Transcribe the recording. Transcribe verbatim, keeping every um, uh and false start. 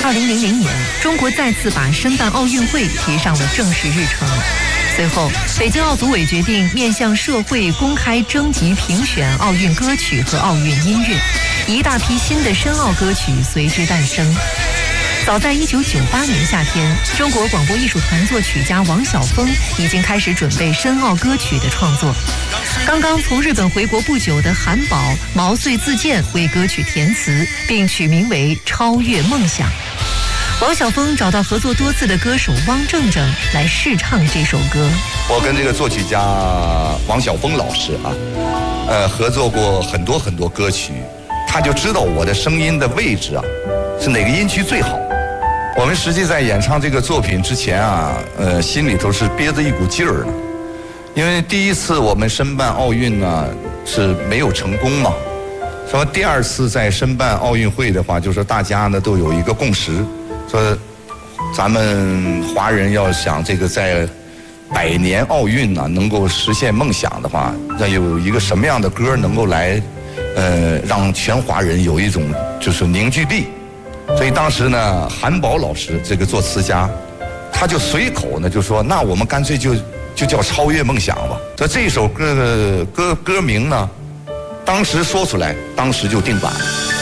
二零零零年，中国再次把申办奥运会提上了正式日程。随后，北京奥组委决定面向社会公开征集评选奥运歌曲和奥运音乐，一大批新的申奥歌曲随之诞生。早在一九九八年夏天，中国广播艺术团作曲家王晓峰已经开始准备申奥歌曲的创作。刚刚从日本回国不久的韩宝毛遂自荐为歌曲填词，并取名为《超越梦想》。王晓峰找到合作多次的歌手汪正正来试唱这首歌。 我跟这个作曲家王晓峰老师啊，呃，合作过很多很多歌曲，他就知道我的声音的位置啊，是哪个音区最好。我们实际在演唱这个作品之前啊，呃，心里头是憋着一股劲儿的，因为第一次我们申办奥运呢是没有成功嘛，说第二次在申办奥运会的话，就是大家呢都有一个共识。说咱们华人要想这个在百年奥运呢、啊、能够实现梦想的话，要有一个什么样的歌能够来呃让全华人有一种就是凝聚力。所以当时呢，韩宝老师这个作词家，他就随口呢就说，那我们干脆就就叫超越梦想吧。这这首歌的歌歌名呢，当时说出来，当时就定版了。